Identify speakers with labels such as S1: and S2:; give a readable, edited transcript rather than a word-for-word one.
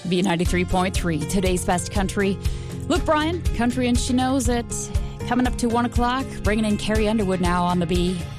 S1: B93.3, today's best country. Luke Bryan, country and she knows it. Coming up to 1 o'clock, bringing in Carrie Underwood now on the B.